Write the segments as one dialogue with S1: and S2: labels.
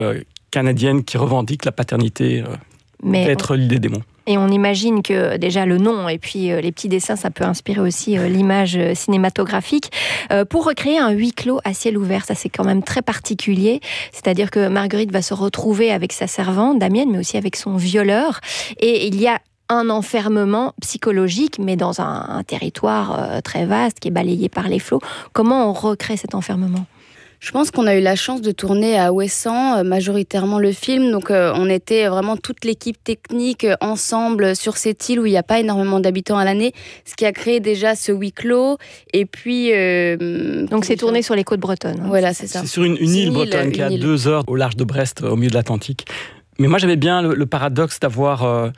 S1: canadienne qui revendique la paternité d'être l'île des démons.
S2: Et on imagine que déjà le nom et puis les petits dessins, ça peut inspirer aussi l'image cinématographique. Pour recréer un huis clos à ciel ouvert, ça c'est quand même très particulier. C'est-à-dire que Marguerite va se retrouver avec sa servante, Damienne, mais aussi avec son violeur. Et il y a un enfermement psychologique, mais dans un territoire très vaste qui est balayé par les flots. Comment on recrée cet enfermement ?
S3: Je pense qu'on a eu la chance de tourner à Ouessant, majoritairement le film. Donc, on était vraiment toute l'équipe technique ensemble sur cette île où il n'y a pas énormément d'habitants à l'année, ce qui a créé déjà ce huis clos. Et puis...
S2: donc, c'est tourné sur les côtes bretonnes.
S3: Voilà, c'est ça.
S1: C'est sur une île bretonne qui est à 2 heures au large de Brest, au milieu de l'Atlantique. Mais moi, j'avais bien le paradoxe d'avoir...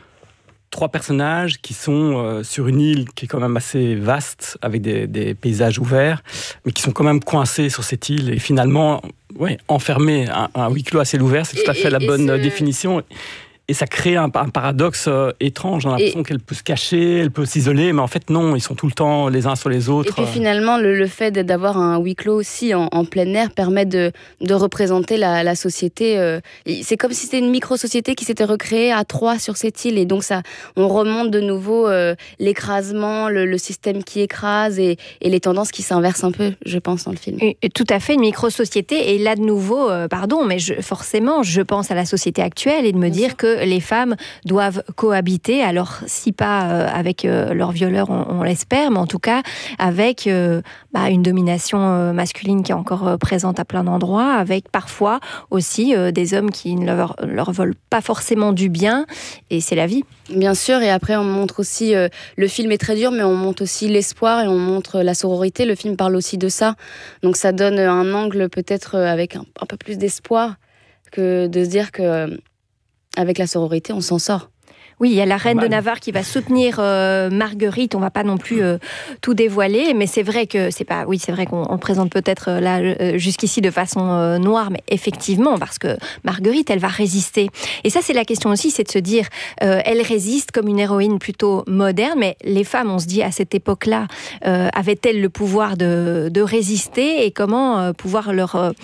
S1: 3 personnages qui sont sur une île qui est quand même assez vaste, avec des paysages ouverts, mais qui sont quand même coincés sur cette île et finalement enfermés. Un huis clos à ciel ouvert, c'est tout à fait la bonne définition. Et ça crée un paradoxe étrange. On a l'impression qu'elle peut se cacher, elle peut s'isoler, mais en fait non, ils sont tout le temps les uns sur les autres.
S3: Et puis finalement, le fait d'avoir un huis clos aussi en plein air permet de représenter la société. C'est comme si c'était une micro-société qui s'était recréée à 3 sur cette île. Et donc on remonte de nouveau l'écrasement, le système qui écrase et les tendances qui s'inversent un peu, je pense, dans le film.
S2: Et tout à fait, une micro-société. Et là, de nouveau, mais forcément, je pense à la société actuelle et de me dire que les femmes doivent cohabiter, alors si pas avec leur violeur, on l'espère, mais en tout cas avec une domination masculine qui est encore présente à plein d'endroits, avec parfois aussi des hommes qui ne leur veulent pas forcément du bien, et c'est la vie.
S3: Bien sûr, et après on montre aussi, le film est très dur, mais on montre aussi l'espoir et on montre la sororité, le film parle aussi de ça, donc ça donne un angle peut-être avec un peu plus d'espoir que de se dire que avec la sororité, on s'en sort.
S2: Oui, il y a la reine de Navarre qui va soutenir Marguerite. On ne va pas non plus tout dévoiler, mais c'est vrai que c'est vrai qu'on le présente peut-être là jusqu'ici de façon noire, mais effectivement, parce que Marguerite, elle va résister. Et ça, c'est la question aussi, c'est de se dire, elle résiste comme une héroïne plutôt moderne, mais les femmes, on se dit à cette époque-là, avaient-elles le pouvoir de résister et comment pouvoir leur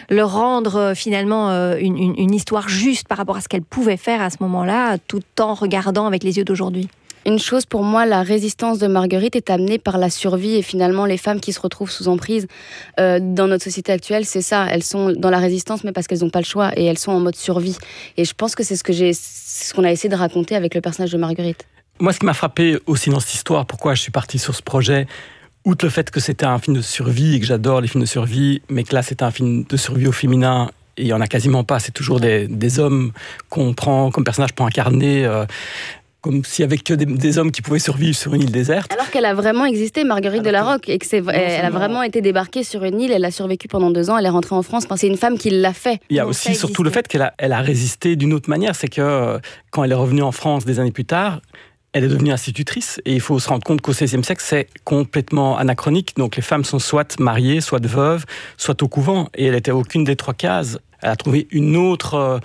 S2: rendre finalement une histoire juste par rapport à ce qu'elles pouvaient faire à ce moment-là, tout en regardant avec les yeux d'aujourd'hui.
S3: Une chose pour moi, la résistance de Marguerite est amenée par la survie et finalement les femmes qui se retrouvent sous emprise dans notre société actuelle, c'est ça, elles sont dans la résistance mais parce qu'elles n'ont pas le choix et elles sont en mode survie. Et je pense que c'est ce qu'on a essayé de raconter avec le personnage de Marguerite.
S1: Moi, ce qui m'a frappé aussi dans cette histoire, pourquoi je suis parti sur ce projet, outre le fait que c'était un film de survie et que j'adore les films de survie, mais que là c'était un film de survie au féminin, et il n'y en a quasiment pas, c'est toujours des hommes qu'on prend comme personnages pour incarner, comme s'il n'y avait que des hommes qui pouvaient survivre sur une île déserte.
S3: Alors qu'elle a vraiment existé, Marguerite de la Roque, et elle a vraiment été débarquée sur une île, elle a survécu pendant 2 ans, elle est rentrée en France, c'est une femme qui l'a fait.
S1: Il y a aussi surtout le fait qu'elle a résisté d'une autre manière, c'est que quand elle est revenue en France des années plus tard, elle est devenue institutrice, et il faut se rendre compte qu'au XVIe siècle, c'est complètement anachronique. Donc les femmes sont soit mariées, soit veuves, soit au couvent, et elle n'était aucune des 3 cases. Elle a trouvé une autre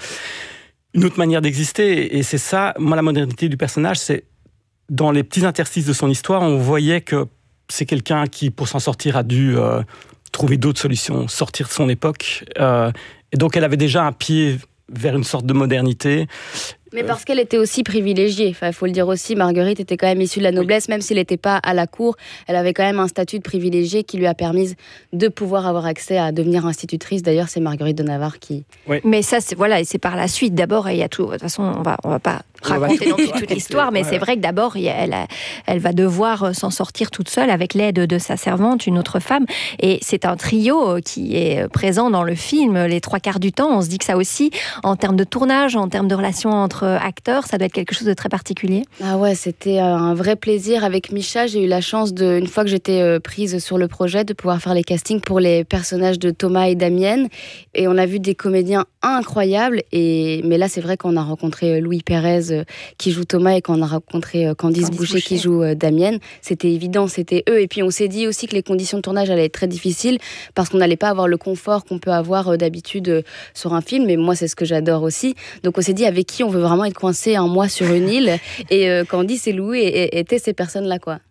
S1: manière d'exister, et c'est ça, moi, la modernité du personnage, c'est dans les petits interstices de son histoire, on voyait que c'est quelqu'un qui, pour s'en sortir, a dû trouver d'autres solutions, sortir de son époque, et donc elle avait déjà un pied vers une sorte de modernité.
S3: Mais parce qu'elle était aussi privilégiée, il faut le dire aussi, Marguerite était quand même issue de la noblesse, même s'il n'était pas à la cour, elle avait quand même un statut de privilégiée qui lui a permis de pouvoir avoir accès à devenir institutrice. D'ailleurs, c'est Marguerite de Navarre qui...
S2: Oui. Mais ça, et c'est par la suite. D'abord, il y a tout. De toute façon, on va pas raconter non plus toute l'histoire, mais c'est vrai que d'abord, elle va devoir s'en sortir toute seule avec l'aide de sa servante, une autre femme. Et c'est un trio qui est présent dans le film les 3/4 du temps. On se dit que ça aussi, en termes de tournage, en termes de relations entre acteurs, ça doit être quelque chose de très particulier.
S3: Ah ouais, c'était un vrai plaisir. Avec Micha, j'ai eu la chance, une fois que j'étais prise sur le projet, de pouvoir faire les castings pour les personnages de Thomas et Damienne. Et on a vu des comédiens incroyables. Mais là, c'est vrai qu'on a rencontré Louis Pérez qui joue Thomas et qu'on a rencontré Candice Boucher qui joue Damienne. C'était évident, c'était eux. Et puis on s'est dit aussi que les conditions de tournage allaient être très difficiles parce qu'on n'allait pas avoir le confort qu'on peut avoir d'habitude sur un film. Et moi, c'est ce que j'adore aussi. Donc on s'est dit avec qui on veut vraiment être coincé un mois sur une île. Et Candice et Louis étaient ces personnes-là, quoi.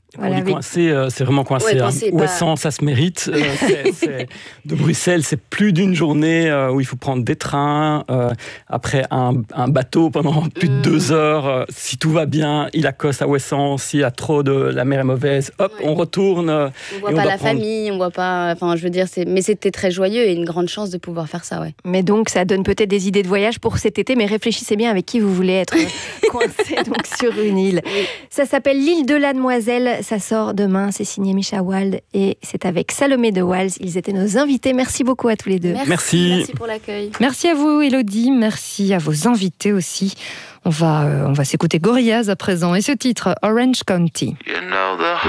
S2: Voilà,
S1: coincé, c'est vraiment coincé.
S3: Coincé,
S1: Ouessant, ça se mérite. De Bruxelles, c'est plus d'une journée où il faut prendre des trains. Après un bateau pendant plus de 2 heures. Si tout va bien, il accoste à Ouessant. S'il y a trop la mer est mauvaise, hop, on retourne.
S3: On voit pas la famille, on voit pas. Enfin, je veux dire, mais c'était très joyeux et une grande chance de pouvoir faire ça, ouais.
S2: Mais donc, ça donne peut-être des idées de voyage pour cet été. Mais réfléchissez bien avec qui vous voulez être coincé donc sur une île. Oui. Ça s'appelle l'île de la Demoiselle. Ça sort demain. C'est signé Mischa Wald et c'est avec Salomé de Wals. Ils étaient nos invités. Merci beaucoup à tous les deux.
S3: Merci pour l'accueil.
S4: Merci à vous, Élodie. Merci à vos invités aussi. On va s'écouter Gorillaz à présent et ce titre, Orange County.